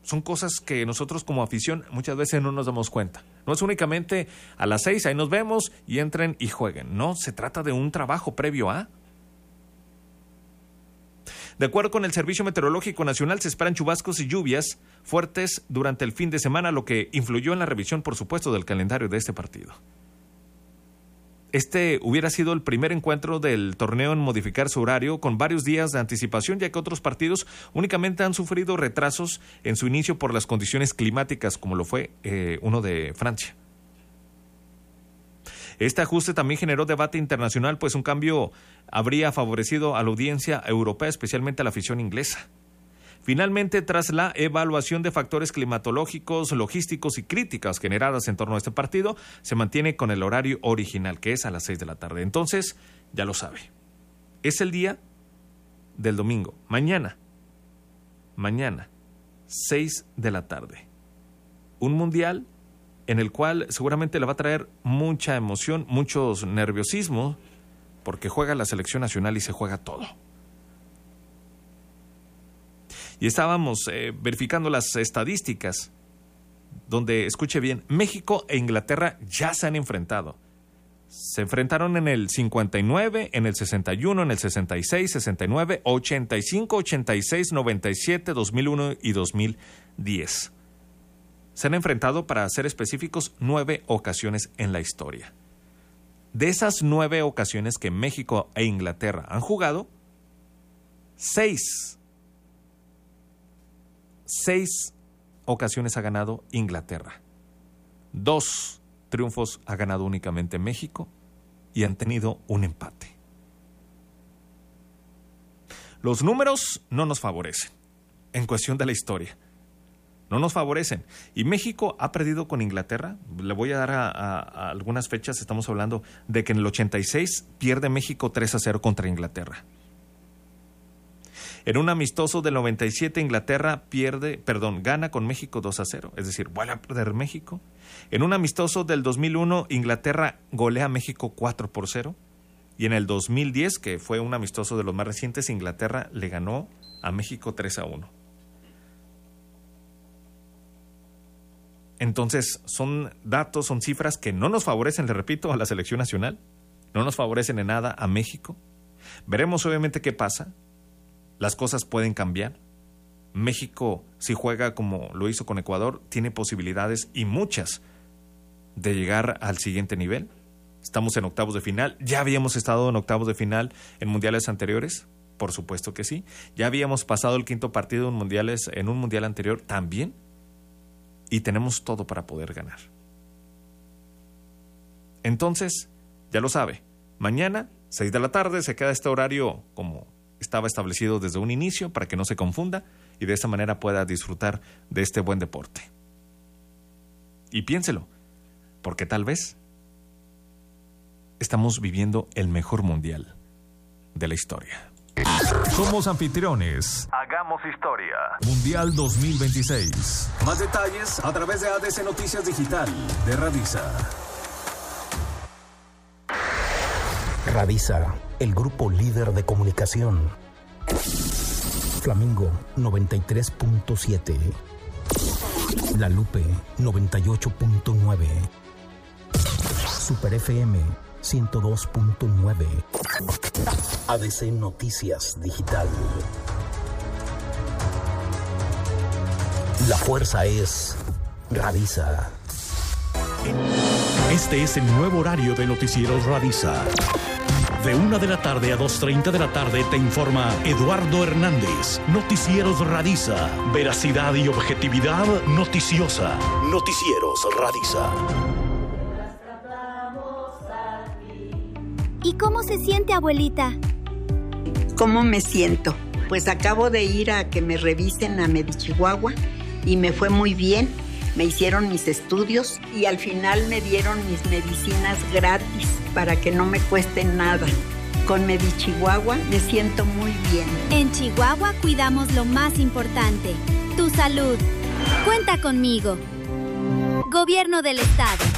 Son cosas que nosotros como afición muchas veces no nos damos cuenta. No es únicamente a las 6, ahí nos vemos y entren y jueguen. No, se trata de un trabajo previo a... De acuerdo con el Servicio Meteorológico Nacional, se esperan chubascos y lluvias fuertes durante el fin de semana, lo que influyó en la revisión, por supuesto, del calendario de este partido. Este hubiera sido el primer encuentro del torneo en modificar su horario con varios días de anticipación, ya que otros partidos únicamente han sufrido retrasos en su inicio por las condiciones climáticas, como lo fue uno de Francia. Este ajuste también generó debate internacional, pues un cambio habría favorecido a la audiencia europea, especialmente a la afición inglesa. Finalmente, tras la evaluación de factores climatológicos, logísticos y críticas generadas en torno a este partido, se mantiene con el horario original, que es a las 6 de la tarde. Entonces, ya lo sabe. Es el día del domingo. Mañana, 6 de la tarde. Un mundial en el cual seguramente le va a traer mucha emoción, muchos nerviosismo, porque juega la selección nacional y se juega todo. Y estábamos verificando las estadísticas, donde, escuche bien, México e Inglaterra ya se han enfrentado. Se enfrentaron en el 59, en el 61, en el 66, 69, 85, 86, 97, 2001 y 2010. Se han enfrentado, para ser específicos, 9 ocasiones en la historia. De esas 9 ocasiones que México e Inglaterra han jugado, 6 ocasiones ha ganado Inglaterra. 2 triunfos ha ganado únicamente México y han tenido un empate. Los números no nos favorecen en cuestión de la historia. No nos favorecen. Y México ha perdido con Inglaterra. Le voy a dar a algunas fechas. Estamos hablando de que en el 86 pierde México 3-0 contra Inglaterra. En un amistoso del 97, Inglaterra gana con México 2-0. Es decir, vuelve a perder México. En un amistoso del 2001, Inglaterra golea a México 4-0. Y en el 2010, que fue un amistoso de los más recientes, Inglaterra le ganó a México 3-1. Entonces, son datos, son cifras que no nos favorecen, le repito, a la selección nacional. No nos favorecen en nada a México. Veremos obviamente qué pasa. Las cosas pueden cambiar. México, si juega como lo hizo con Ecuador, tiene posibilidades y muchas de llegar al siguiente nivel. Estamos en octavos de final. ¿Ya habíamos estado en octavos de final en mundiales anteriores? Por supuesto que sí. ¿Ya habíamos pasado el quinto partido en un mundial anterior? También. Y tenemos todo para poder ganar. Entonces, ya lo sabe, mañana, 6 de la tarde, se queda este horario como estaba establecido desde un inicio, para que no se confunda y de esta manera pueda disfrutar de este buen deporte. Y piénselo, porque tal vez estamos viviendo el mejor mundial de la historia. Somos anfitriones. Hagamos historia. Mundial 2026. Más detalles a través de ADC Noticias Digital de Radisa. Radisa, el grupo líder de comunicación. Flamingo 93.7. La Lupe 98.9. Super FM 102.9. ADC Noticias Digital. La fuerza es Radisa. Este es el nuevo horario de Noticieros Radisa. De 1 de la tarde a 2:30 de la tarde te informa Eduardo Hernández. Noticieros Radisa. Veracidad y objetividad noticiosa. Noticieros Radisa. ¿Y cómo se siente, abuelita? ¿Cómo me siento? Pues acabo de ir a que me revisen a Medichihuahua y me fue muy bien. Me hicieron mis estudios y al final me dieron mis medicinas gratis para que no me cueste nada. Con Medichihuahua me siento muy bien. En Chihuahua cuidamos lo más importante, tu salud. Cuenta conmigo. Gobierno del Estado.